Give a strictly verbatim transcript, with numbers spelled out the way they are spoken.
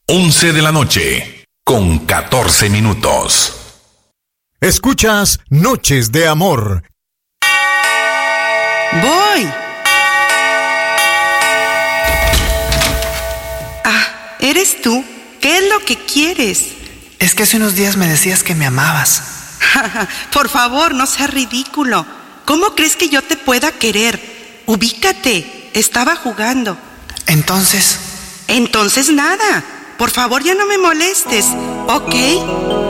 once de la noche, con catorce minutos. Escuchas Noches de Amor. Voy. Ah, ¿eres tú? ¿Qué es lo que quieres? Es que hace unos días me decías que me amabas. Por favor, no seas ridículo. ¿Cómo crees que yo te pueda querer? Ubícate. Estaba jugando. Entonces... Entonces nada. Por favor, ya no me molestes, ¿ok?